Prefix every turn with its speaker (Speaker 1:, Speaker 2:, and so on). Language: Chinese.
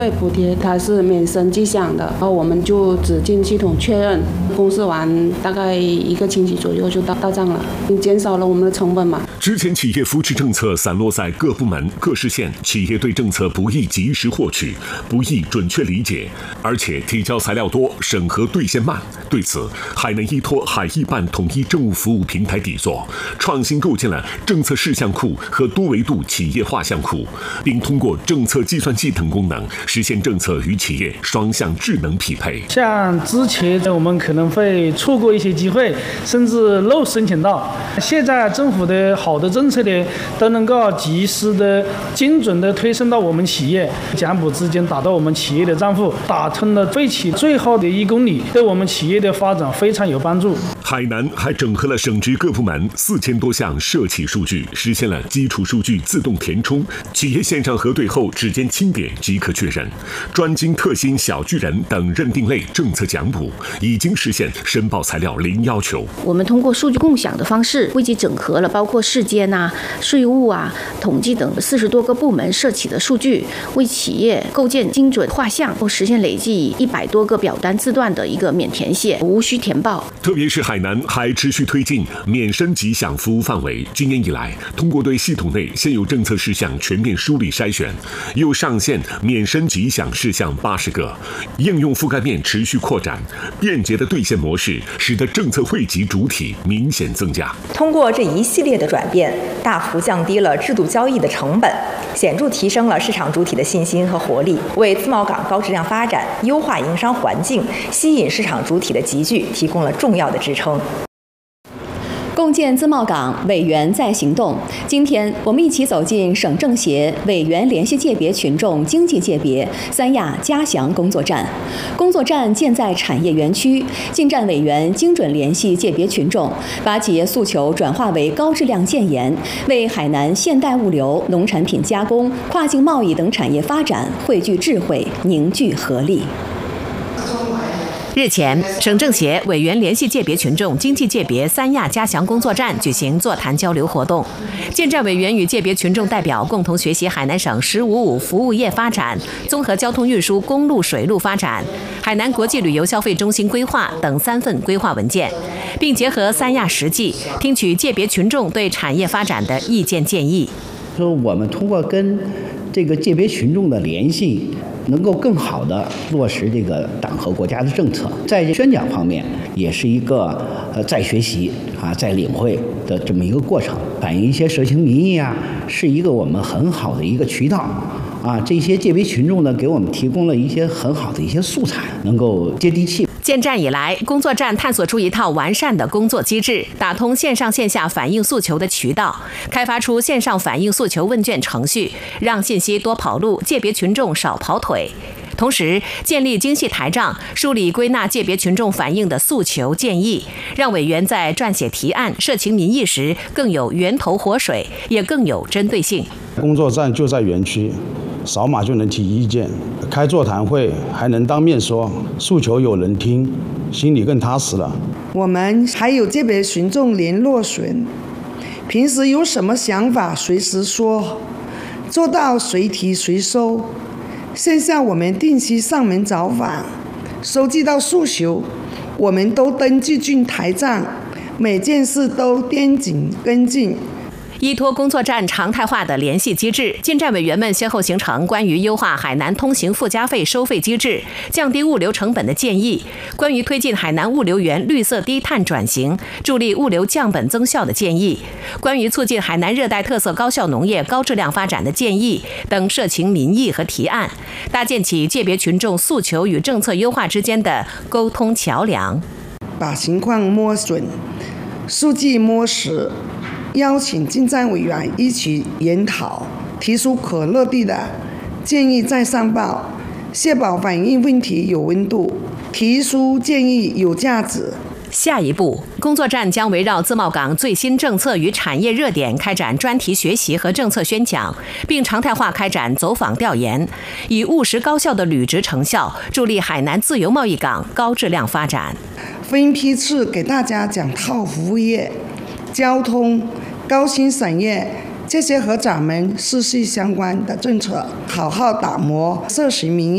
Speaker 1: 对，补贴它是免申即享的，然后我们就只进系统确认，公示完大概1个星期左右就到账了，减少了我们的成本嘛。
Speaker 2: 之前企业扶持政策散落在各部门、各市县，企业对政策不易及时获取，不易准确理解，而且提交材料多，审核兑现慢。对此，海南依托海易办统一政务服务平台底座，创新构建了政策事项库和多维度企业画像库，并通过政策计算器等功能，实现政策与企业双向智能匹配。
Speaker 3: 像之前我们可能会错过一些机会，甚至漏申请到。现在政府的好的政策呢，都能够及时的、精准的推送到我们企业，奖补资金打到我们企业的账户，打通了废弃最后的1公里，对我们企业的发展非常有帮助。
Speaker 2: 海南还整合了省直各部门4000多项社企数据，实现了基础数据自动填充，企业线上核对后指尖轻点即可确认。专精特新小巨人等认定类政策奖补已经实现申报材料零要求。
Speaker 4: 我们通过数据共享的方式，为其整合了包括市监税务统计等40多个部门社企的数据，为企业构建精准画像，实现累计100多个表单字段的一个免填写，无需填报。
Speaker 2: 特别是海南还持续推进免申即享服务范围，今年以来，通过对系统内现有政策事项全面梳理筛选，又上线免申即享事项80个，应用覆盖面持续扩展，便捷的兑现模式使得政策惠及主体明显增加。
Speaker 5: 通过这一系列的转变，大幅降低了制度交易的成本，显著提升了市场主体的信心和活力，为自贸港高质量发展、优化营商环境、吸引市场主体的集聚提供了重要的支撑。
Speaker 6: 共建自贸港，委员在行动。今天，我们一起走进省政协委员联系界别群众经济界别三亚嘉祥工作站。工作站建在产业园区，进站委员精准联系界别群众，把企业诉求转化为高质量建言，为海南现代物流、农产品加工、跨境贸易等产业发展汇聚智慧，凝聚合力。
Speaker 7: 日前，省政协委员联系界别群众经济界别三亚嘉祥工作站举行座谈交流活动，建站委员与界别群众代表共同学习海南省“15+5”服务业发展、综合交通运输、公路、水路发展、海南国际旅游消费中心规划等3份规划文件，并结合三亚实际，听取界别群众对产业发展的意见建议。
Speaker 8: 说我们通过跟这个界别群众的联系，能够更好地落实这个党和国家的政策。在宣讲方面，也是一个在学习在领会的这么一个过程，反映一些社情民意是一个我们很好的一个渠道。这些界别群众呢，给我们提供了一些很好的一些素材，能够接地气。
Speaker 7: 建站以来，工作站探索出一套完善的工作机制，打通线上线下反映诉求的渠道，开发出线上反映诉求问卷程序，让信息多跑路，界别群众少跑腿。同时，建立精细台账，梳理归纳界别群众反映的诉求建议，让委员在撰写提案、社情民意时更有源头活水，也更有针对性。
Speaker 9: 工作站就在园区，扫码就能提意见，开座谈会还能当面说，诉求有人听，心里更踏实了。
Speaker 10: 我们还有界别群众联络群，平时有什么想法随时说，做到随提随收。线下我们定期上门找访，收集到诉求，我们都登记进台账，每件事都盯紧跟进。
Speaker 7: 依托工作站常态化的联系机制，进站委员们先后形成关于优化海南通行附加费收费机制、降低物流成本的建议，关于推进海南物流园绿色低碳转型、助力物流降本增效的建议，关于促进海南热带特色高效农业高质量发展的建议等社情民意和提案，搭建起界别群众诉求与政策优化之间的沟通桥梁。
Speaker 10: 把情况摸准，数据摸实，邀请进站委员一起研讨，提出可落地的建议再上报，确保反映问题有温度，提出建议有价值。
Speaker 7: 下一步，工作站将围绕自贸港最新政策与产业热点开展专题学习和政策宣讲，并常态化开展走访调研，以务实高效的履职成效，助力海南自由贸易港高质量发展。
Speaker 10: 分批次给大家讲套服务业、交通、高新产业这些和咱们息息相关的政策，好好打磨社情民意。